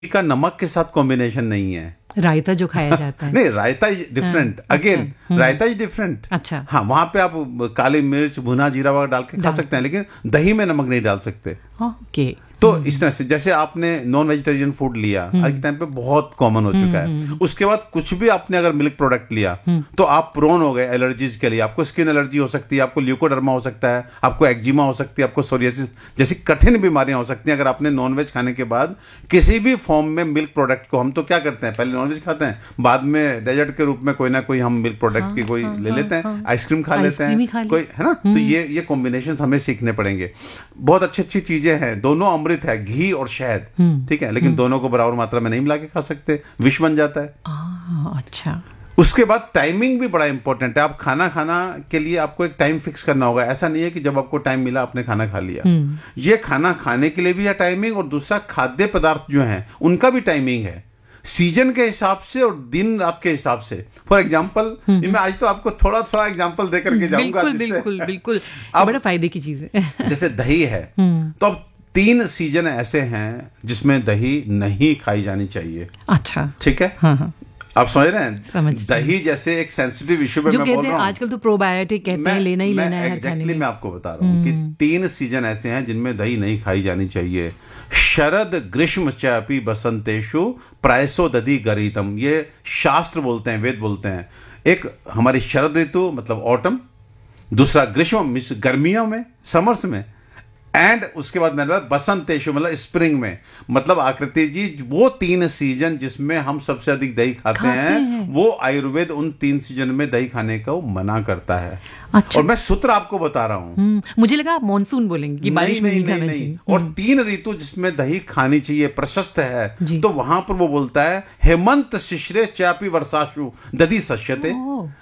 का नमक के साथ कॉम्बिनेशन नहीं है। रायता जो खाया जाता है नहीं, रायता is different again, raita is different. अच्छा, हाँ, वहां पे आप काली मिर्च भुना जीरा वगैरह डाल के खा सकते हैं, लेकिन दही में नमक नहीं डाल सकते। ओके। तो इस तरह से जैसे आपने नॉन वेजिटेरियन फूड लिया, आज के टाइम पे बहुत कॉमन हो चुका है। उसके बाद कुछ भी आपने अगर मिल्क प्रोडक्ट लिया तो आप प्रोन हो गए एलर्जीज के लिए। आपको स्किन एलर्जी हो सकती है, आपको ल्यूकोडर्मा हो सकता है, आपको एक्जिमा हो सकती है, आपको सोरियासिस जैसी कठिन बीमारियां हो सकती हैं अगर आपने नॉन वेज खाने के बाद किसी भी फॉर्म में मिल्क प्रोडक्ट को। हम तो क्या करते हैं, पहले नॉन वेज खाते हैं, बाद में डेजर्ट के रूप में कोई ना कोई हम मिल्क प्रोडक्ट की कोई ले लेते हैं, आइसक्रीम खा लेते हैं कोई, है ना। तो ये कॉम्बिनेशन हमें सीखने पड़ेंगे। बहुत अच्छी अच्छी चीजें हैं, दोनों अमृत है, घी और शहद, ठीक है, लेकिन दोनों को बराबर मात्रा में नहीं मिला के खा सकते, विष बन जाता है। अच्छा। उसके बाद टाइमिंग भी बड़ा इंपॉर्टेंट है। आप खाना के लिए आपको एक टाइम फिक्स करना होगा। ऐसा नहीं है कि जब आपको टाइम मिला आपने खाना खा लिया। ये खाना खाने के लिए भी है टाइमिंग, और दूसरा खाद्य पदार्थ जो हैं उनका भी टाइमिंग है, सीजन के हिसाब से और दिन रात के हिसाब से। फॉर एग्जाम्पल, मैं आज तो आपको थोड़ा थोड़ा एग्जाम्पल दे करके जाऊंगा। बिल्कुल बिल्कुल बड़ा फायदे की चीज है। जैसे दही है, तो अब 3 सीजन ऐसे हैं जिसमें दही नहीं खाई जानी चाहिए। अच्छा, ठीक है। हाँ। आप समझ रहे हैं, दही जैसे एक सेंसिटिव इश्यू में मैं बोल रहा हूँ। आजकल तो प्रोबायोटिक कहते हैं, लेना ही लेना है। एग्जैक्टली मैं आपको बता रहा हूँ कि 3 सीजन ऐसे हैं जिनमें दही नहीं खाई जानी चाहिए। शरद ग्रीष्म चापी बसंतेषु प्रायसो दधि गरीतम, ये शास्त्र बोलते हैं, वेद बोलते हैं। एक हमारी शरद ऋतु मतलब ऑटम, दूसरा ग्रीष्म गर्मियों में, समर्स में, एंड उसके बाद मैंने बसंतेषु मतलब स्प्रिंग में। मतलब आकृति जी, वो 3 सीजन जिसमें हम सबसे अधिक दही खाते हैं, वो आयुर्वेद उन 3 सीजन में दही खाने को मना करता है। अच्छा। और मैं सूत्र आपको बता रहा हूँ। मुझे लगा आप मानसून बोलेंगे कि बारिश में नहीं खाना चाहिए। और 3 ऋतु जिसमें दही खानी चाहिए प्रशस्त है, तो वहां पर वो बोलता है हेमंत शिशिरे चापी वर्षाशु दधि सस्यते।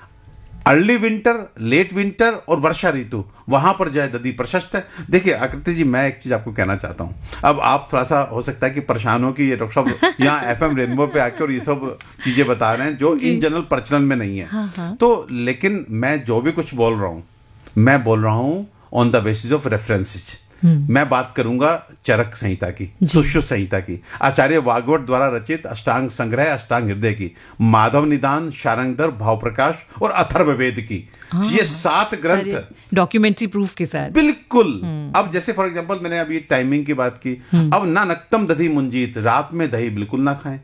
अर्ली विंटर, लेट विंटर और वर्षा ऋतु, वहां पर जो है दधि प्रशस्त है। देखिए आकृति जी, मैं एक चीज आपको कहना चाहता हूं। अब आप थोड़ा सा हो सकता है कि परेशान हो कि ये डॉक्टर साहब यहाँ FM रेनबो पे आके और ये सब चीजें बता रहे हैं जो इन जनरल प्रचलन में नहीं है। हाँ। तो लेकिन मैं जो भी कुछ बोल रहा हूँ, मैं बोल रहा हूँ on the basis of references. मैं बात करूंगा चरक संहिता की, सुश्रुत संहिता की, आचार्य वाग्भट द्वारा रचित अष्टांग संग्रह, अष्टांग हृदय की, माधव निदान, शारंगधर, भाव प्रकाश और अथर्ववेद की। ये 7 ग्रंथ डॉक्यूमेंट्री प्रूफ के साथ। बिल्कुल। अब जैसे फॉर एग्जांपल मैंने अभी टाइमिंग की बात की। अब ना नक्तम दधि मुंजीत, रात में दही बिल्कुल ना खाएं।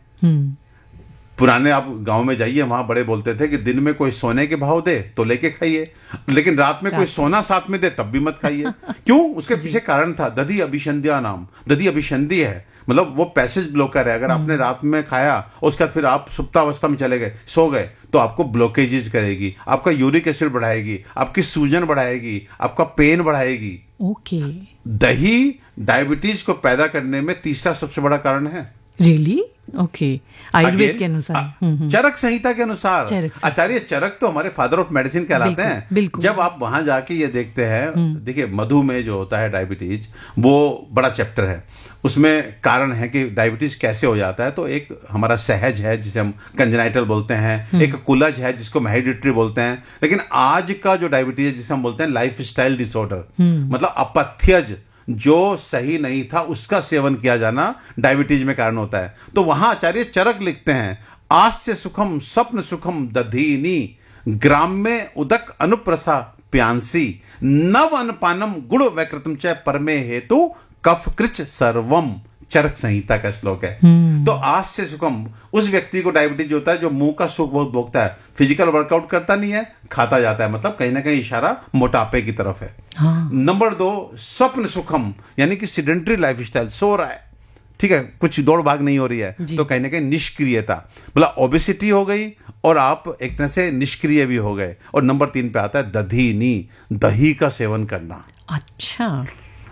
पुराने आप गांव में जाइए, वहां बड़े बोलते थे कि दिन में कोई सोने के भाव दे तो लेके खाइए, लेकिन रात में कोई सोना साथ में दे तब भी मत खाइए। क्यों? उसके पीछे कारण था, दधि अभिसंध्या नाम, दधि अभिसंधि है, मतलब वो पैसेज ब्लॉकर है। अगर आपने रात में खाया और उसके बाद फिर आप सुप्तावस्था में चले गए, सो गए, तो आपको ब्लॉकेजेस करेगी, आपका यूरिक एसिड बढ़ाएगी, आपकी सूजन बढ़ाएगी, आपका पेन बढ़ाएगी। ओके। दही डायबिटीज को पैदा करने में तीसरा सबसे बड़ा कारण है। रियली? ओके। आयुर्वेद के अनुसार, चरक संहिता के अनुसार, आचार्य चरक तो हमारे फादर ऑफ मेडिसिन कहलाते हैं। बिल्कुल। जब आप वहां जाके ये देखते हैं, देखिए मधुमेह जो होता है डायबिटीज, वो बड़ा चैप्टर है। उसमें कारण है कि डायबिटीज कैसे हो जाता है। तो एक हमारा सहज है जिसे हम कंजेनाइटल बोलते हैं, एक कुलज है जिसको हम हेरिडिटरी बोलते हैं, लेकिन आज का जो डायबिटीज है जिसे हम बोलते हैं लाइफ स्टाइल डिसऑर्डर, मतलब अपथ्यज, जो सही नहीं था उसका सेवन किया जाना डायबिटीज में कारण होता है। तो वहां आचार्य चरक लिखते हैं, आस्य सुखम स्वप्न सुखम दधीनी ग्राम्य उदक अनुप्रसा प्यांसी नव अनपानम गुण वैकृतम च परमे हेतु कफ कृच सर्वम। चरक संहिता का श्लोक है। तो आस्य सुखम, उस व्यक्ति को डायबिटीज होता है जो मुंह का सुख बहुत भोगता है, फिजिकल वर्कआउट करता नहीं है, खाता जाता है, मतलब कहीं ना कहीं इशारा मोटापे की तरफ है। नंबर 2 स्वप्न सुखम, यानी कि सिडेंटरी लाइफस्टाइल, सो रहा है, ठीक है, कुछ दौड़ भाग नहीं हो रही है, तो कहीं ना कहीं निष्क्रियता, मतलब ओबेसिटी हो गई और आप एक तरह से निष्क्रिय भी हो गए। और नंबर 3 पे आता है दधीनी, दही का सेवन करना। अच्छा।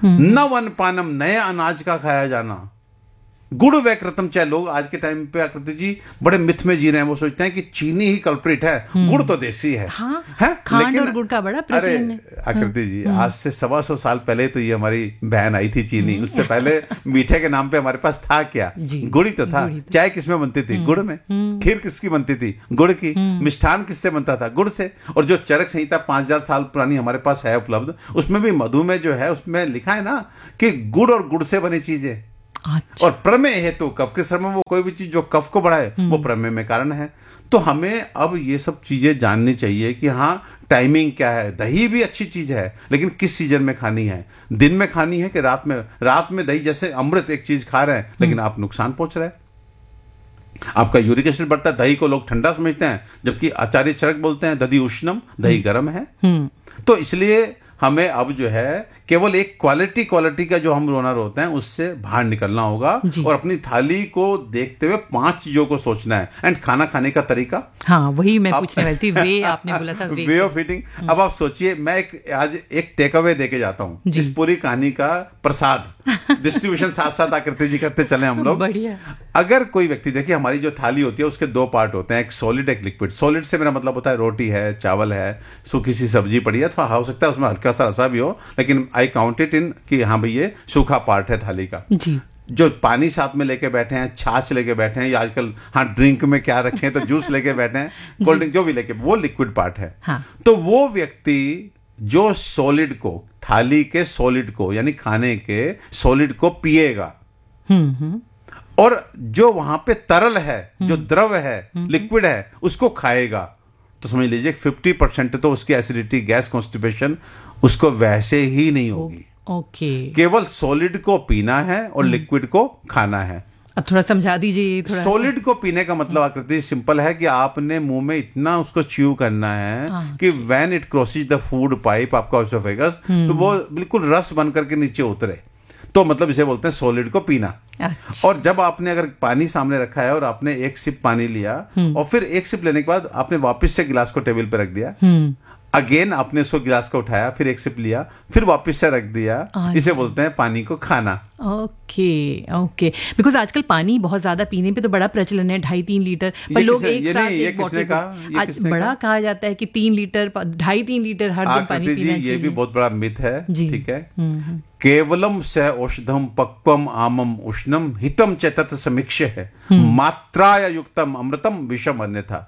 नवन पानम, नए अनाज का खाया जाना। गुड़ व कृतम, चाहे लोग आज के टाइम पे आकृति जी बड़े मिथ में जी रहे हैं, वो सोचते हैं कि चीनी ही कल्प्रिट है, गुड़ तो देसी है। हाँ, है? खांड और गुड़ का बड़ा प्रचलन है। आकृति जी, आज से 125 साल पहले तो ये हमारी बहन आई थी चीनी, उससे पहले मीठे के नाम पे हमारे पास था क्या? गुड़ ही तो था। चाय किसमें बनती थी? गुड़ में। खीर किसकी बनती थी? गुड़ की। मिष्ठान किससे बनता था? गुड़ से। और जो चरक संहिता 5000 साल पुरानी हमारे पास है उपलब्ध, उसमें भी मधुमेह जो है उसमें लिखा है ना कि गुड़ और गुड़ से बनी चीजें। अच्छा। और प्रमेय हेतु कफ के समय वो कोई भी चीज जो कफ को बढ़ाए वो प्रमेय में कारण है। तो हमें अब ये सब चीजें जाननी चाहिए कि हाँ टाइमिंग क्या है। दही भी अच्छी चीज है लेकिन किस सीजन में खानी है, दिन में खानी है कि रात में। रात में दही जैसे अमृत एक चीज खा रहे हैं लेकिन आप नुकसान पहुंच रहे हैं। आपका यूरिक एसिड बढ़ता है, दही को लोग ठंडा समझते हैं जबकि आचार्य चरक बोलते हैं दधी उष्णम, दही गर्म है। तो इसलिए हमें अब जो है केवल एक क्वालिटी का जो हम ओनर होते हैं उससे बाहर निकलना होगा और अपनी थाली को देखते हुए 5 चीजों को सोचना है। एंड खाना खाने का तरीका, हाँ वही मैं पूछने वाली थी, वे आपने बोला था वे ऑफ ईटिंग। अब आप सोचिए, मैं आज एक टेक अवे देके जाता हूँ इस पूरी कहानी का, प्रसाद डिस्ट्रीब्यूशन साथ साथ आकृति जी करते चले हम लोग। बढ़िया। अगर कोई व्यक्ति, देखिए हमारी जो थाली होती है उसके 2 पार्ट होते हैं, एक सॉलिड एक लिक्विड। सॉलिड से मेरा मतलब होता है रोटी है, चावल है, सूखी सी सब्जी पड़ी है, थोड़ा हो सकता है उसमें हल्का सा रसा भी हो, लेकिन आई काउंट इट इन कि हाँ भाई ये सूखा पार्ट है थाली का। जी। जो पानी साथ में लेके बैठे हैं, छाछ लेके बैठे हैं, या आजकल हाँ ड्रिंक में क्या रखे हैं तो जूस लेके बैठे हैं, कोल्ड ड्रिंक जो भी लेके, वो लिक्विड पार्ट है। हाँ। तो वो व्यक्ति जो सॉलिड को, थाली के सॉलिड को यानी खाने के सॉलिड को पिएगा और जो वहां पे तरल है, जो द्रव है, लिक्विड है, उसको खाएगा, तो समझ लीजिए 50% तो उसकी एसिडिटी, गैस, कॉन्स्टिपेशन उसको वैसे ही नहीं होगी। ओके। केवल सॉलिड को पीना है और लिक्विड को खाना है। अब थोड़ा समझा दीजिए थोड़ा। सॉलिड को पीने का मतलब आकृति सिंपल है कि आपने मुंह में इतना उसको च्यू करना है कि when it crosses the food pipe, आपका ओसोफेगस, तो वो बिल्कुल रस बन करके नीचे उतरे। तो मतलब इसे बोलते हैं सॉलिड को पीना। अच्छा। और जब आपने अगर पानी सामने रखा है और आपने एक सिप पानी लिया और फिर एक सिप लेने के बाद आपने वापस से गिलास को टेबल पे रख दिया, अगेन आपने उसको गिलास को उठाया, फिर एक सिप लिया, फिर वापस से रख दिया, इसे बोलते हैं पानी को खाना। Okay okay. बिकॉज आजकल पानी बहुत ज्यादा पीने पे तो बड़ा प्रचलन है, 2.5-3 लीटर, पर लोग एक साथ एक बॉटल, आज बड़ा कहा जाता है कि 3 लीटर 2.5-3 लीटर हर दिन पानी पीना चाहिए। ये भी बहुत बड़ा मिथ है, ठीक है। केवलम स औषधम पक्वम आमम उष्णम हितम च तत् समीक्ष्य है मात्राया युक्तम अमृतम विषम अन्यथा।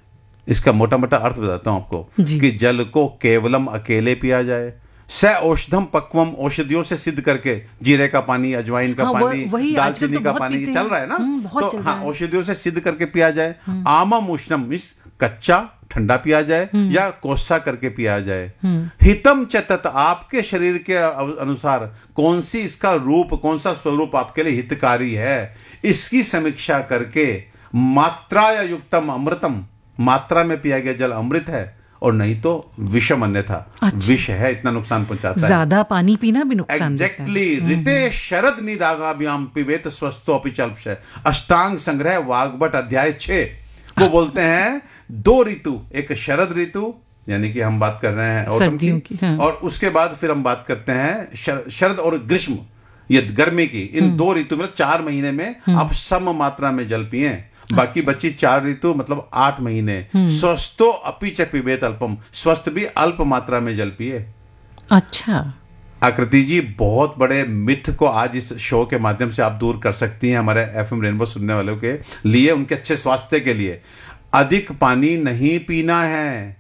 इसका मोटा मोटा अर्थ बताता हूं आपको कि जल को केवलम अकेले पिया जाए, स औषधम पक्वम औषधियों से सिद्ध करके, जीरे का पानी, अजवाइन का पानी, दालचीनी का पानी, ये चल रहा है ना, तो हाँ औषधियों से सिद्ध करके पिया जाए। आमम उष्णम, इस कच्चा ठंडा पिया जाए या कोसा करके पिया जाए। हितम च तत्, आपके शरीर के अनुसार कौन सी इसका रूप, कौन सा स्वरूप आपके लिए हितकारी है, इसकी समीक्षा करके मात्राया युक्तम अमृतम, मात्रा में पिया गया जल अमृत है और नहीं तो विषम अन्यथा। अच्छा। विष है, इतना नुकसान पहुंचाता है। ज्यादा पानी पीना भी नुकसान देता है। एग्जैक्टली। ऋते शरद निदागाभ्याम पिबेत स्वस्थो अपि चल्पशय। अष्टांग संग्रह वाग्भट अध्याय 6 को बोलते हैं 2 ऋतु, एक शरद ऋतु यानी कि हम बात कर रहे हैं ऑटम की, हाँ। और उसके बाद फिर हम बात करते हैं शरद और ग्रीष्म, ये गर्मी की। इन 2 ऋतु में 4 महीने में आप सम मात्रा में जल पिए, बाकी बची 4 ऋतु मतलब 8 महीने। स्वस्थो अपि च पिबेत अल्पम, स्वस्थ भी अल्प मात्रा में जल पिए। अच्छा। आकृति जी, बहुत बड़े मिथ को आज इस शो के माध्यम से आप दूर कर सकती हैं हमारे एफएम रेनबो सुनने वालों के लिए, उनके अच्छे स्वास्थ्य के लिए। अधिक पानी नहीं पीना है,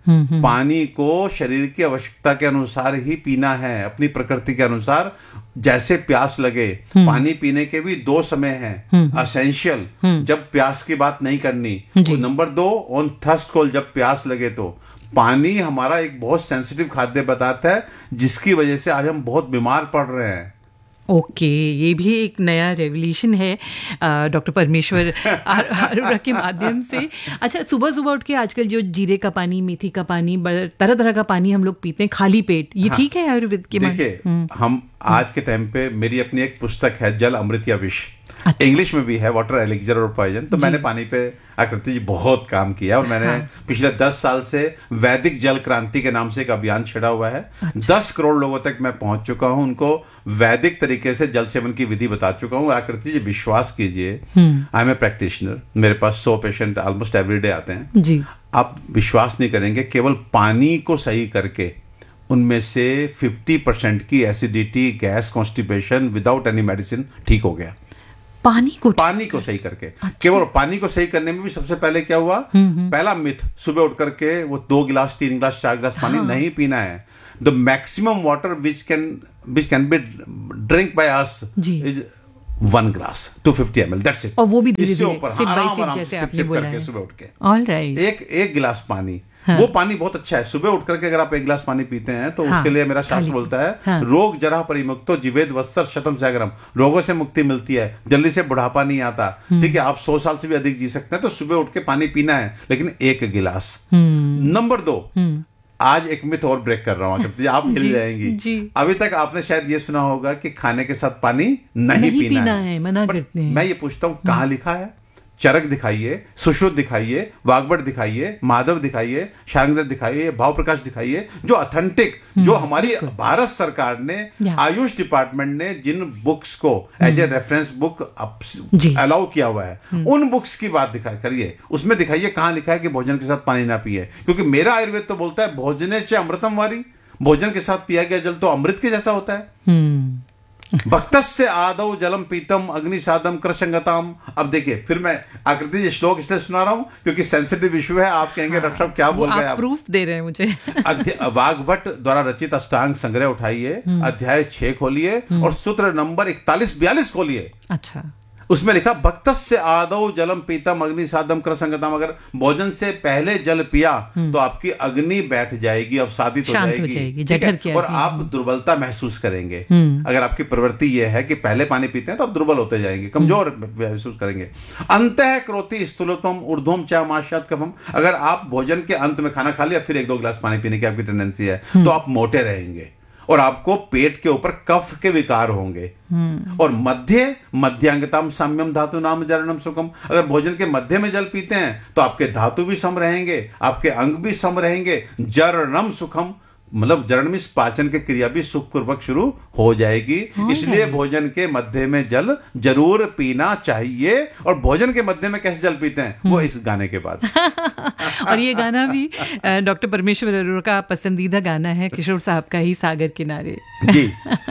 पानी को शरीर की आवश्यकता के अनुसार ही पीना है, अपनी प्रकृति के अनुसार, जैसे प्यास लगे। पानी पीने के भी 2 समय हैं असेंशियल, जब प्यास की बात नहीं करनी। नंबर 2 ऑन थर्स्ट कॉल, जब प्यास लगे तो। पानी हमारा एक बहुत सेंसिटिव खाद्य पदार्थ है जिसकी वजह से आज हम बहुत बीमार पड़ रहे हैं। ओके, ये भी एक नया रेवल्यूशन है डॉक्टर परमेश्वर अरोड़ा के माध्यम से। अच्छा, सुबह सुबह उठ के आजकल जो जीरे का पानी, मेथी का पानी, तरह तरह का पानी हम लोग पीते हैं खाली पेट, ये ठीक है आयुर्वेद के? देखिए, हम आज के टाइम पे, मेरी अपनी एक पुस्तक है जल अमृत या विष। अच्छा। इंग्लिश में भी है, वाटर एलिक्सर और पॉइजन। तो मैंने पानी पे आकृति जी बहुत काम किया और मैंने पिछले 10 साल से वैदिक जल क्रांति के नाम से एक अभियान छेड़ा हुआ है। 10 करोड़ लोगों तक मैं पहुंच चुका हूं, उनको वैदिक तरीके से जल सेवन की विधि बता चुका हूं। आकृति जी, विश्वास कीजिए, आई एम ए प्रैक्टिशनर, मेरे पास 100 पेशेंट ऑलमोस्ट एवरीडे आते हैं जी। आप विश्वास नहीं करेंगे, केवल पानी को सही करके उनमें से 50% की acidity, gas, constipation without any medicine ठीक हो गया। पानी को सही करके। अच्छा। केवल पानी को सही करने में भी सबसे पहले क्या हुआ, पहला मिथ, सुबह उठ करके वो 2 गिलास 3 गिलास 4 गिलास पानी नहीं पीना है। The maximum water which can be drink by us is 1 glass 250 ml, that's it. और वो भी धीरे इससे धीरे ऊपर सिप बाय आराम सिप आराम जैसे से आपने सिप बोला करके है। सुबह उठ के ऑलराइट। एक गिलास पानी। हाँ। वो पानी बहुत अच्छा है। सुबह उठ करके अगर आप 1 गिलास पानी पीते हैं तो हाँ, उसके लिए मेरा शास्त्र खाली। बोलता है हाँ। रोग जरा परिमुक्तो जीवेद वत्सर शतम सागरम, रोगों से मुक्ति मिलती है, जल्दी से बुढ़ापा नहीं आता। ठीक है, आप 100 साल से भी अधिक जी सकते हैं, तो सुबह उठ के पानी पीना है, लेकिन 1 गिलास। नंबर 2, आज एक मिथ और ब्रेक कर रहा हूं, आकृति जी, आप हिल जाएंगी। जी। अभी तक आपने शायद ये सुना होगा कि खाने के साथ पानी नहीं पीना है, मना But करते हैं। मैं ये पूछता हूँ कहाँ लिखा है? चरक दिखाइए, सुश्रुत दिखाइए, वाग्भट दिखाइए, माधव दिखाइए, शार्ंगधर दिखाइए, भाव प्रकाश दिखाइए, जो ऑथेंटिक, जो हमारी भारत सरकार ने आयुष डिपार्टमेंट ने जिन बुक्स को as a reference book allow किया हुआ है, उन बुक्स की बात करिए। उसमें दिखाइए कहाँ लिखा है कि भोजन के साथ पानी ना पिए, क्योंकि मेरा आयुर्वेद तो बोलता है भोजने च अमृतम वारी, भोजन के साथ पिया गया जल तो अमृत के जैसा होता है। भक्तस्य आदौ जलम पीतम अग्नि साधम कृशंगताम। अब देखिए, फिर मैं आकृति जी श्लोक इसलिए सुना रहा हूं क्योंकि सेंसिटिव इशू है। आप कहेंगे डॉक्टर साहब क्या बोल रहे हैं, प्रूफ दे रहे हैं मुझे। वाग्भट द्वारा रचित अष्टांग संग्रह उठाइए, अध्याय 6 खोलिए और सूत्र नंबर 41-42 खोलिए। अच्छा, उसमें लिखा भक्तस्य आदौ जलम पीतम अग्नि साधम कृसंगतम। अगर भोजन से पहले जल पिया तो आपकी अग्नि बैठ जाएगी, अवसादित हो जाएगी, जठर की, और आप दुर्बलता महसूस करेंगे। अगर आपकी प्रवृत्ति यह है कि पहले पानी पीते हैं तो आप दुर्बल होते जाएंगे, कमजोर महसूस करेंगे। अंतः क्रोति स्थूलतम ऊर्ध्वम च माशात कफम। अगर आप भोजन के अंत में खाना खा लिया फिर 1-2 गिलास पानी पीने की आपकी टेंडेंसी है तो आप मोटे रहेंगे और आपको पेट के ऊपर कफ के विकार होंगे। और मध्यांगताम साम्यम धातु नाम जरणम सुखम। अगर भोजन के मध्य में जल पीते हैं तो आपके धातु भी सम रहेंगे, आपके अंग भी सम रहेंगे। जरणम सुखम मतलब जरण में पाचन की क्रिया भी सुखपूर्वक शुरू हो जाएगी। इसलिए भोजन के मध्य में जल जरूर पीना चाहिए। और भोजन के मध्य में कैसे जल पीते हैं वो इस गाने के बाद। और ये गाना भी डॉक्टर परमेश्वर अरोड़ा का पसंदीदा गाना है, किशोर साहब का ही, सागर किनारे। जी।